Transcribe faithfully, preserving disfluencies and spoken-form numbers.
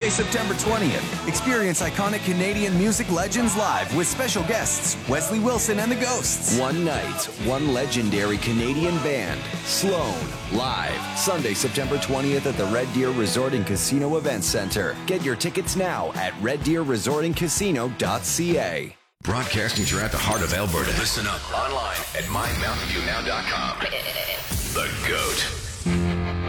September twentieth. Experience iconic Canadian music legends live with special guests Wesley Wilson and the Ghosts. One night, one legendary Canadian band, Sloan, live, Sunday, September twentieth at the Red Deer Resort and Casino Event Center. Get your tickets now at red deer resort and casino dot c a. Broadcasting throughout the heart of Alberta. Listen up online at my mountain view now dot com. The GOAT.